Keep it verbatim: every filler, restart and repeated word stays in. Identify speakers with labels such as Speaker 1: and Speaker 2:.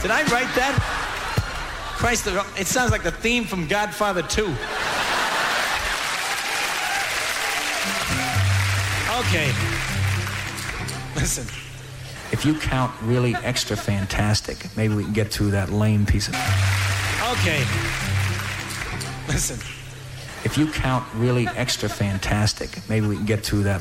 Speaker 1: Did I write that? Christ, it sounds like the theme from Godfather two. Okay. Listen.
Speaker 2: If you count really extra fantastic, maybe we can get through that lame piece of...
Speaker 1: Okay. Listen.
Speaker 2: If you count really extra fantastic, maybe we can get through that